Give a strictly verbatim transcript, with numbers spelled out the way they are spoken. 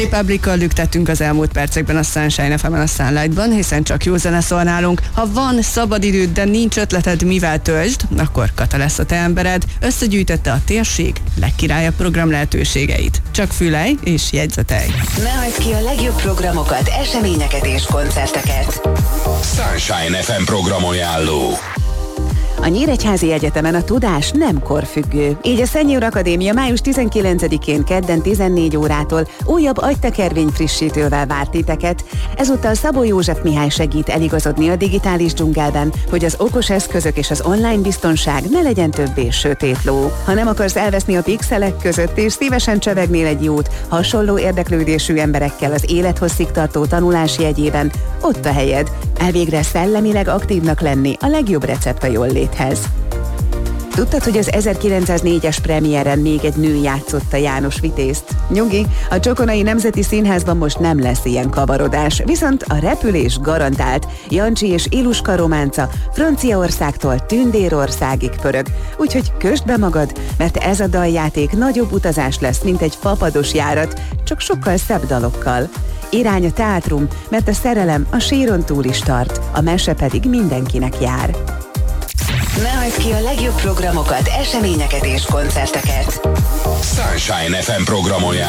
Publikkal lüktettünk az elmúlt percekben a Sunshine ef emen a Sunlightban, hiszen csak jó zene szól nálunk. Ha van szabadidőd, de nincs ötleted, mivel töltsd, akkor Kata lesz a te embered. Összegyűjtette a térség legkirályabb program lehetőségeit. Csak fülelj és jegyzetelj. Ne hagyd ki a legjobb programokat, eseményeket és koncerteket. Sunshine ef em programajánló. A Nyíregyházi Egyetemen a tudás nem korfüggő. Így a Senior Akadémia május tizenkilencedikén kedden tizennégy órától újabb agytekervény frissítővel vár titeket. Ezúttal Szabó József Mihály segít eligazodni a digitális dzsungelben, hogy az okos eszközök és az online biztonság ne legyen többé sötét ló. Ha nem akarsz elveszni a pixelek között és szívesen csevegnél egy jót hasonló érdeklődésű emberekkel az élethosszig tartó tanulás jegyében, ott a helyed. Elvégre szellemileg aktívnak lenni a legjobb recept a jól léthez. Tudtad, hogy az ezerkilencszáznégyes premiéren még egy nő játszotta János Vitézt? Nyugi, a Csokonai Nemzeti Színházban most nem lesz ilyen kavarodás, viszont a repülés garantált. Jancsi és Iluska románca Franciaországtól Tündérországig pörög, úgyhogy kösd be magad, mert ez a daljáték nagyobb utazás lesz, mint egy fapados járat, csak sokkal szebb dalokkal. Irány a teátrum, mert a szerelem a síron túl is tart, a mese pedig mindenkinek jár. Ne hagyd ki a legjobb programokat, eseményeket és koncerteket. Sunshine ef em programajánló.